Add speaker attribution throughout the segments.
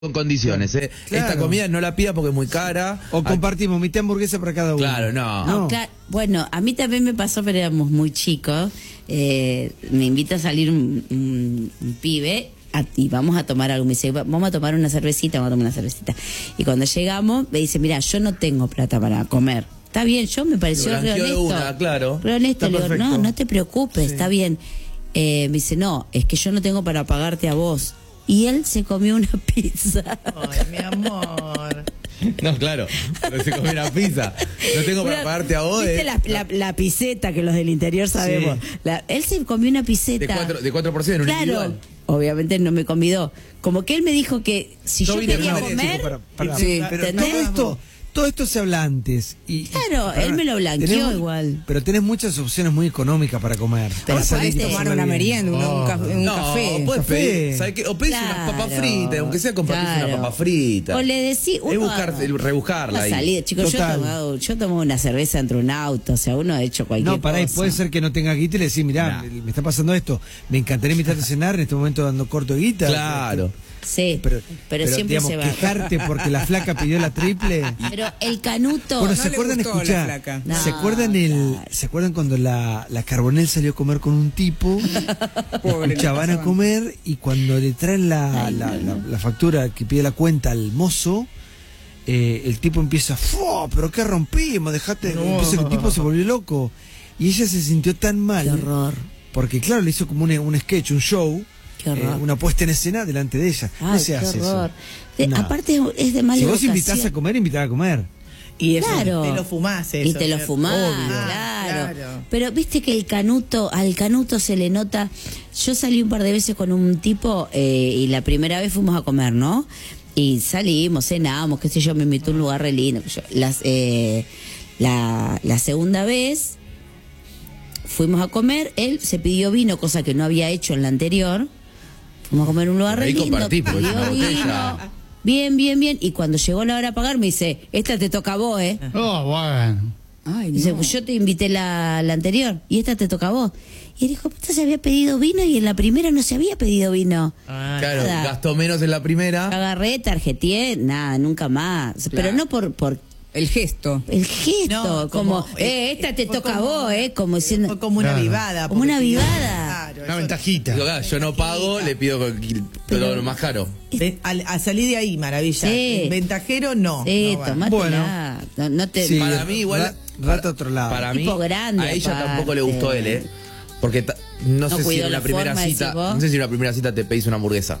Speaker 1: con condiciones, ¿eh?
Speaker 2: Claro.
Speaker 1: Esta comida no la pida porque es muy cara.
Speaker 2: O compartimos mitad hamburguesa para cada uno.
Speaker 1: Claro, no.
Speaker 3: No, bueno, a mí también me pasó, pero éramos muy chicos. Me invita a salir un pibe y vamos a tomar algo. Me dice, vamos a tomar una cervecita, Y cuando llegamos, me dice, mira, yo no tengo plata para comer. Está bien, yo me pareció re honesto.
Speaker 1: Claro.
Speaker 3: Re honesto, le digo, no te preocupes,
Speaker 2: Sí.
Speaker 3: está bien. Me dice, no, es que yo no tengo para pagarte a vos. Y él se comió una pizza.
Speaker 4: Ay, mi amor.
Speaker 1: No, claro. No se come una pizza. No tengo para pagarte a vos.
Speaker 3: ¿Viste la piseta que los del interior sabemos?
Speaker 2: Sí.
Speaker 3: Él se comió una piseta.
Speaker 1: De 4 porciones, un
Speaker 3: Claro.
Speaker 1: individual.
Speaker 3: Obviamente no me convidó. Como que él me dijo que si yo
Speaker 1: vine
Speaker 3: quería
Speaker 1: con
Speaker 3: comer,
Speaker 2: Chico, para.
Speaker 3: sí,
Speaker 2: Pero
Speaker 3: ¿entendés?
Speaker 2: todo esto se habla antes.
Speaker 3: Claro, él me lo blanqueó igual.
Speaker 2: Pero tenés muchas opciones muy económicas para comer.
Speaker 3: Pero
Speaker 2: para salir y
Speaker 3: podés
Speaker 2: pasarla
Speaker 5: tomar una
Speaker 2: bien.
Speaker 5: merienda, un
Speaker 1: No,
Speaker 5: café.
Speaker 1: puedes
Speaker 2: Café.
Speaker 1: pedir, ¿sabes qué? O pedís unas papas fritas, aunque sea compartís una papa frita.
Speaker 3: O le decís,
Speaker 1: rebuscarla
Speaker 3: una
Speaker 1: ahí.
Speaker 3: salida, chicos, yo tomo una cerveza entre un auto, o sea, uno ha hecho cualquier
Speaker 2: No, pará, y
Speaker 3: cosa.
Speaker 2: puede ser que no tenga guita y le decís, mirá, me está pasando esto, me encantaría invitarte a cenar en este momento dando corto de guita.
Speaker 1: Claro.
Speaker 3: Sí,
Speaker 2: Pero
Speaker 3: siempre
Speaker 2: digamos,
Speaker 3: se va.
Speaker 2: quejarte porque la flaca pidió la triple.
Speaker 3: Pero el canuto...
Speaker 2: Bueno,
Speaker 5: No
Speaker 2: ¿se
Speaker 5: le
Speaker 2: acuerdan?
Speaker 5: gustó la
Speaker 2: Escuchá,
Speaker 5: flaca.
Speaker 3: No,
Speaker 2: ¿se acuerdan
Speaker 3: claro.
Speaker 2: ¿se acuerdan cuando la Carbonell salió a comer con un tipo?
Speaker 5: Pobre,
Speaker 2: Escuchá, van a
Speaker 5: la
Speaker 2: comer y cuando le traen la factura que pide la cuenta al mozo, el tipo empieza, ¡fu! ¿Pero qué rompimos? Dejate. Entonces el tipo se volvió loco. Y ella se sintió tan mal.
Speaker 3: Qué horror.
Speaker 2: Porque claro, le hizo como un sketch, un show.
Speaker 3: Qué horror.
Speaker 2: Una puesta en escena delante de ella. No
Speaker 3: Ay,
Speaker 2: se
Speaker 3: qué
Speaker 2: hace
Speaker 3: horror.
Speaker 2: eso. No.
Speaker 3: Aparte es de mala
Speaker 2: Si vos
Speaker 3: educación.
Speaker 2: invitás a comer, invitá a comer.
Speaker 4: Y eso,
Speaker 3: Claro.
Speaker 4: te lo fumás eso.
Speaker 3: Y te lo
Speaker 4: ¿cierto?
Speaker 3: fumás,
Speaker 4: Obvio.
Speaker 3: claro.
Speaker 4: Claro.
Speaker 3: Pero viste que al canuto se le nota. Yo salí un par de veces con un tipo y la primera vez fuimos a comer, ¿no? Y salimos, cenamos, qué sé yo, me invitó a un lugar re lindo. La segunda vez fuimos a comer, él se pidió vino, cosa que no había hecho en la anterior. Fuimos a comer en un lugar re
Speaker 1: Ahí
Speaker 3: lindo,
Speaker 1: compartí, porque es
Speaker 3: pidió
Speaker 1: una
Speaker 3: vino.
Speaker 1: botella.
Speaker 3: Bien. Y cuando llegó la hora de pagar me dice, esta te toca a vos, ¿eh?
Speaker 6: Oh, bueno.
Speaker 5: Ay,
Speaker 3: Dice,
Speaker 5: no.
Speaker 3: pues yo te invité la anterior y esta te toca a vos. Y él dijo, puta, se había pedido vino y en la primera no se había pedido vino.
Speaker 1: Claro,
Speaker 3: Nada.
Speaker 1: gastó menos en la primera.
Speaker 3: Agarré, tarjeteé, nada, nunca más. Pero no por
Speaker 5: El gesto.
Speaker 3: el gesto,
Speaker 4: No,
Speaker 3: como,
Speaker 4: como,
Speaker 3: esta te
Speaker 4: fue
Speaker 3: toca a
Speaker 4: como-
Speaker 3: vos, como diciendo,
Speaker 4: Fue como una
Speaker 6: Claro.
Speaker 4: vivada.
Speaker 3: Como una
Speaker 4: porque-
Speaker 3: vivada.
Speaker 4: Claro,
Speaker 6: Una
Speaker 4: eso-
Speaker 6: ventajita.
Speaker 1: Digo, claro, yo no pago, le pido todo lo más caro.
Speaker 4: A salir de ahí, maravilla.
Speaker 3: Sí.
Speaker 4: El ventajero, no.
Speaker 3: sí,
Speaker 4: no va.
Speaker 3: tomátela. No te...
Speaker 2: Sí,
Speaker 1: Para mí igual...
Speaker 2: rata a otro lado.
Speaker 1: Para mí,
Speaker 3: Tipo grande,
Speaker 1: a ella
Speaker 3: aparte.
Speaker 1: tampoco le gustó él, ¿eh? Porque no sé si
Speaker 3: cuidó
Speaker 1: en la
Speaker 3: la
Speaker 1: primera
Speaker 3: forma,
Speaker 1: cita...
Speaker 3: decís vos.
Speaker 1: No sé si en la primera cita te pedís una hamburguesa.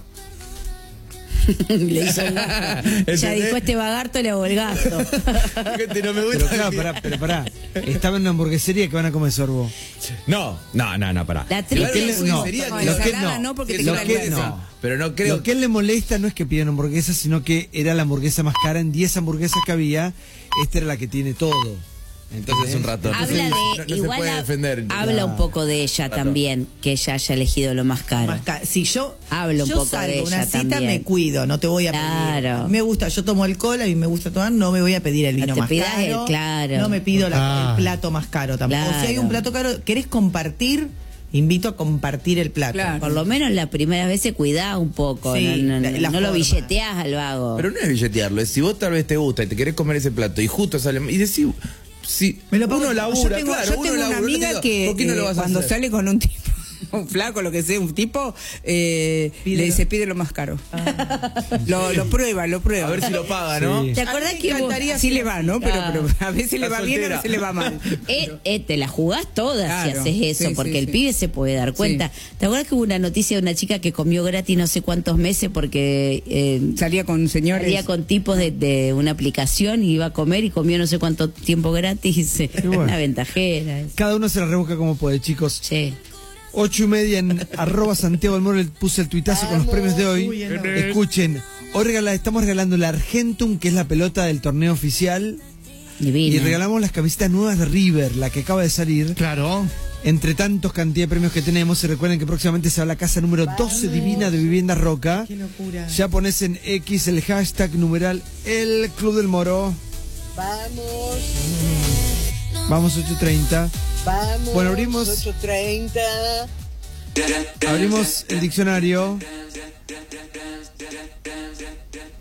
Speaker 3: Le hizo ya dijo, este vagarto le hago el gasto.
Speaker 1: Gente, no me
Speaker 2: Pero
Speaker 1: gusta.
Speaker 2: claro, pará. Estaba en una hamburguesería que van a comer sorbo.
Speaker 1: No, pará.
Speaker 3: La triple
Speaker 1: Igual en la
Speaker 3: es-
Speaker 1: hamburguesería
Speaker 5: No,
Speaker 1: que-
Speaker 2: lo que
Speaker 5: ensalada
Speaker 2: no.
Speaker 5: no, porque te
Speaker 1: es
Speaker 2: lo
Speaker 1: una
Speaker 5: queda
Speaker 2: que
Speaker 5: el
Speaker 1: hamburguesa.
Speaker 2: no.
Speaker 1: Pero no creo...
Speaker 2: Lo que a él le molesta no es que pidan hamburguesa, sino que era la hamburguesa más cara. En 10 hamburguesas que había, esta era la que tiene todo.
Speaker 1: Entonces es un ratón.
Speaker 3: Habla
Speaker 1: Entonces,
Speaker 3: de,
Speaker 1: no se
Speaker 3: igual
Speaker 1: puede defender.
Speaker 3: habla un poco de ella también, que ella haya elegido lo más caro.
Speaker 4: Si yo,
Speaker 3: Habla un
Speaker 4: yo
Speaker 3: poco
Speaker 4: salgo
Speaker 3: de
Speaker 4: a una
Speaker 3: ella
Speaker 4: cita,
Speaker 3: también.
Speaker 4: me cuido, no te voy a
Speaker 3: Claro.
Speaker 4: pedir. Me gusta, yo tomo alcohol, a mí me gusta tomar, no me voy a pedir el
Speaker 3: No
Speaker 4: vino
Speaker 3: te
Speaker 4: más
Speaker 3: pidas
Speaker 4: caro.
Speaker 3: claro.
Speaker 4: No me pido
Speaker 6: Ah.
Speaker 4: el plato más caro tampoco.
Speaker 3: Claro.
Speaker 4: Si hay un plato caro, ¿querés compartir? Invito a compartir el plato.
Speaker 5: Claro.
Speaker 3: Por lo menos las primeras veces cuidás un poco,
Speaker 4: Sí,
Speaker 3: no
Speaker 4: la
Speaker 3: lo
Speaker 4: forma.
Speaker 3: billeteás al vago.
Speaker 1: Pero no es billetearlo, es si vos tal vez te gusta y te querés comer ese plato y justo sale... Y decís... Si
Speaker 4: Me lo pongo-
Speaker 1: uno labura,
Speaker 5: yo tengo,
Speaker 1: claro,
Speaker 5: yo
Speaker 1: uno
Speaker 5: tengo una
Speaker 1: labura, no te
Speaker 5: amiga
Speaker 1: digo,
Speaker 5: que
Speaker 1: ¿por qué no lo vas a
Speaker 5: cuando
Speaker 1: hacer?
Speaker 5: sale con un tipo, un flaco, lo que sea, un tipo, le dice, pide lo más caro. Lo prueba.
Speaker 1: A ver si lo paga, ¿no?
Speaker 2: Sí.
Speaker 3: ¿Te acordás
Speaker 4: A mí me
Speaker 3: que vos,
Speaker 4: encantaría
Speaker 5: Así le va, ¿no? Pero a veces le
Speaker 1: Está
Speaker 5: va bien, a
Speaker 1: soltera.
Speaker 5: veces le va mal.
Speaker 3: te la jugás toda si
Speaker 5: Claro,
Speaker 3: haces eso,
Speaker 5: sí,
Speaker 3: porque
Speaker 5: sí,
Speaker 3: el
Speaker 5: sí.
Speaker 3: pibe se puede dar cuenta. ¿Te acuerdas que hubo una noticia de una chica que comió gratis no sé cuántos meses porque
Speaker 5: Salía con señores.
Speaker 3: salía con tipos de una aplicación y iba a comer y comió no sé cuánto tiempo gratis?
Speaker 2: bueno.
Speaker 3: Una ventajera.
Speaker 2: Cada uno se la rebusca como puede, chicos.
Speaker 3: Sí.
Speaker 2: 8:30 en @Santiago del Moro le puse el tuitazo con los premios de hoy.
Speaker 4: Uy, no.
Speaker 2: Escuchen, hoy estamos regalando la Argentum, que es la pelota del torneo oficial.
Speaker 3: Divina.
Speaker 2: Y regalamos las camisetas nuevas de River, la que acaba de salir.
Speaker 6: Claro.
Speaker 2: Entre tantos cantidad de premios que tenemos, y recuerden que próximamente se va a la casa número 12 Divina de Viviendas Roca.
Speaker 4: Qué locura.
Speaker 2: Ya pones en X el hashtag numeral El Club del Moro. Vamos 8:30. Bueno, abrimos el diccionario.